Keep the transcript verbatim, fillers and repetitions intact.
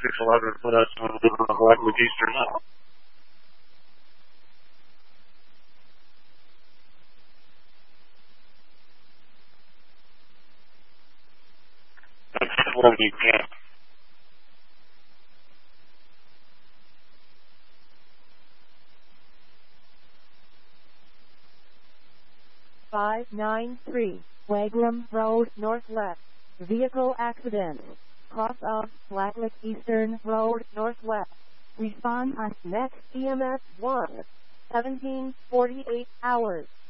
six eleven put us on the Blackwood Eastern now. That's what you can. five nine three, Wagram Road Northwest. Vehicle accident. Cross of Blackwood Eastern Road Northwest. Respond on next E M S one. seventeen forty-eight hours.